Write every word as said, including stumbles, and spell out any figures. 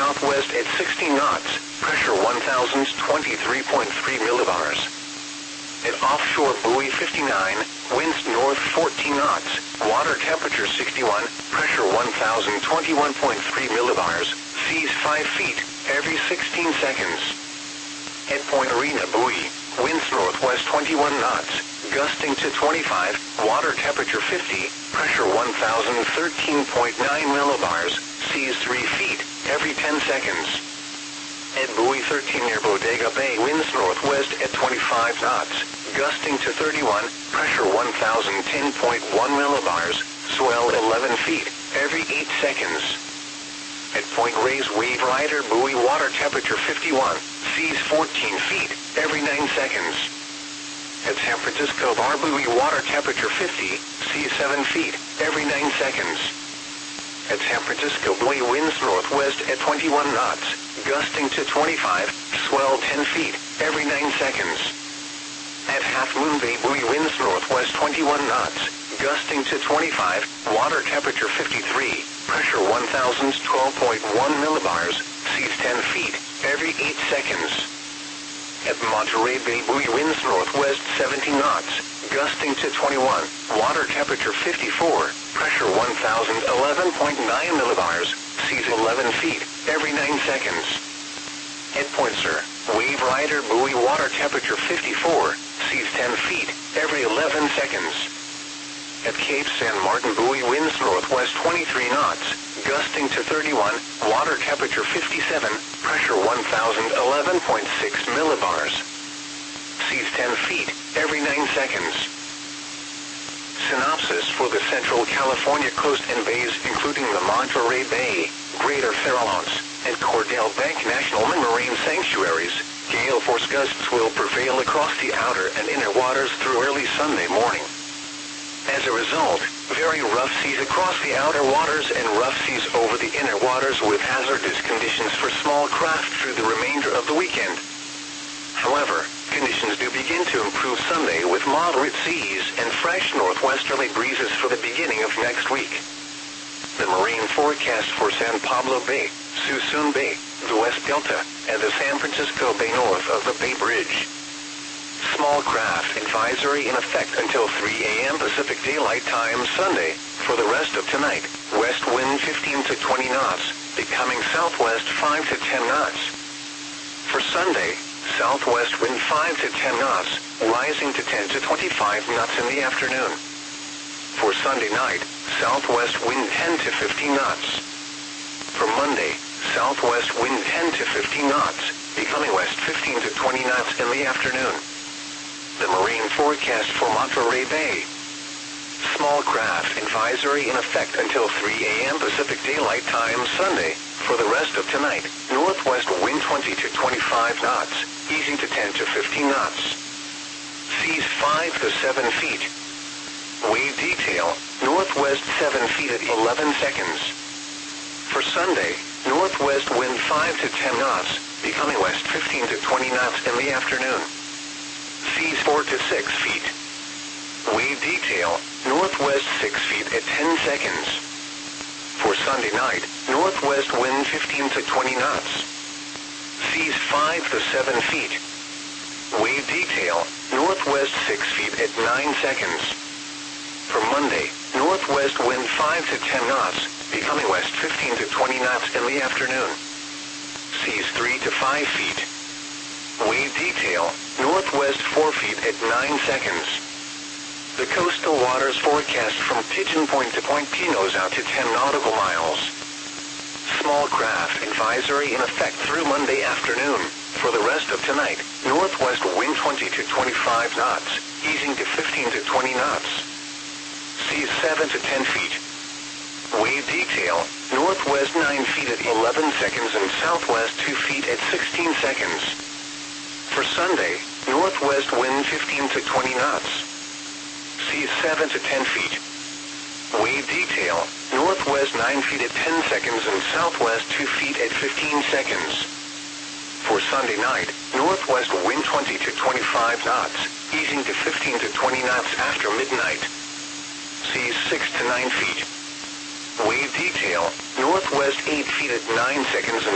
southwest at sixteen knots, pressure one thousand twenty-three point three millibars. At offshore buoy fifty-nine, winds north fourteen knots, water temperature sixty-one, pressure one thousand twenty-one point three millibars, seas five feet, every sixteen seconds. At Point Arena buoy, winds northwest twenty-one knots, gusting to twenty-five, water temperature fifty, pressure one thousand thirteen point nine millibars, seas three feet, every ten seconds. At buoy thirteen near Bodega Bay, winds northwest at twenty-five knots, gusting to thirty-one, pressure one thousand ten point one millibars, swell eleven feet, every eight seconds. At Point Reyes Wave Rider buoy, water temperature fifty-one, seas fourteen feet, every nine seconds. At San Francisco Bar buoy, water temperature fifty, seas seven feet, every nine seconds. At San Francisco buoy, winds northwest at twenty-one knots, gusting to twenty-five, swell ten feet, every nine seconds. At Half Moon Bay buoy, winds northwest twenty-one knots, gusting to twenty-five, water temperature fifty-three, pressure one thousand twelve point one millibars, seas ten feet, every eight seconds. At Monterey Bay buoy, winds northwest seventeen knots, gusting to twenty-one, water temperature fifty-four, pressure one thousand eleven point nine millibars, seas eleven feet, every nine seconds. At Point Sur, Wave Rider buoy, water temperature fifty-four, seas ten feet, every eleven seconds. At Cape San Martin buoy, winds northwest twenty-three knots, gusting to thirty-one, water temperature fifty-seven, pressure one thousand eleven point six millibars. Seas ten feet, every nine seconds. Synopsis for the Central California coast and bays, including the Monterey Bay, Greater Farallones, and Cordell Bank National Marine Sanctuaries. Gale force gusts will prevail across the outer and inner waters through early Sunday morning. As a result, very rough seas across the outer waters and rough seas over the inner waters with hazardous conditions for small craft through the remainder of the weekend. However, conditions do begin to improve Sunday with moderate seas and fresh northwesterly breezes for the beginning of next week. The marine forecast for San Pablo Bay, Suisun Bay, the West Delta, and the San Francisco Bay north of the Bay Bridge. Small craft advisory in effect until three a m Pacific Daylight Time Sunday. For the rest of tonight, west wind fifteen to twenty knots, becoming southwest five to ten knots. For Sunday, southwest wind five to ten knots, rising to ten to twenty-five knots in the afternoon. For Sunday night, southwest wind ten to fifteen knots. For Monday, southwest wind ten to fifteen knots, becoming west fifteen to twenty knots in the afternoon. The marine forecast for Monterey Bay. Small craft advisory in effect until three a m Pacific Daylight Time Sunday. For the rest of tonight, northwest wind twenty to twenty-five knots, easing to ten to fifteen knots. Seas five to seven feet. Wave detail, northwest seven feet at eleven seconds. For Sunday, northwest wind five to ten knots, becoming west fifteen to twenty knots in the afternoon. Seas four to six feet. Wave detail, northwest six feet at ten seconds. For Sunday night, northwest wind fifteen to twenty knots. Seas five to seven feet. Wave detail, northwest six feet at nine seconds. For Monday, northwest wind five to ten knots, becoming west fifteen to twenty knots in the afternoon. Seas three to five feet. Wave detail, northwest four feet at nine seconds. The coastal waters forecast from Pigeon Point to Point Pinos out to ten nautical miles. Small craft advisory in effect through Monday afternoon. For the rest of tonight, northwest wind twenty to twenty-five knots, easing to fifteen to twenty knots. Seas seven to ten feet. Wave detail, northwest nine feet at eleven seconds and southwest two feet at sixteen seconds. For Sunday, northwest wind fifteen to twenty knots. Seas seven to ten feet. Wave detail, northwest nine feet at ten seconds and southwest two feet at fifteen seconds. For Sunday night, northwest wind twenty to twenty-five knots, easing to fifteen to twenty knots after midnight. Seas six to nine feet. Wave detail, northwest eight feet at nine seconds and